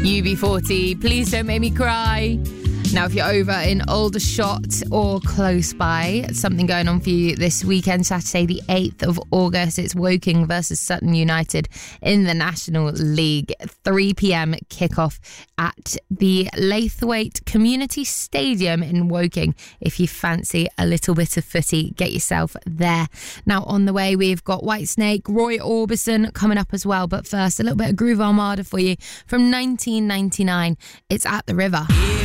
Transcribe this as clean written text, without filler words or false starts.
UB40, Please Don't Make Me Cry. Now, if you're over in Aldershot or close by, something going on for you this weekend, Saturday the 8th of August. It's Woking versus Sutton United in the National League. 3 p.m. kickoff at the Laithwaite Community Stadium in Woking. If you fancy a little bit of footy, get yourself there. Now, on the way, we've got Whitesnake, Roy Orbison coming up as well. But first, a little bit of Groove Armada for you from 1999. It's At the River.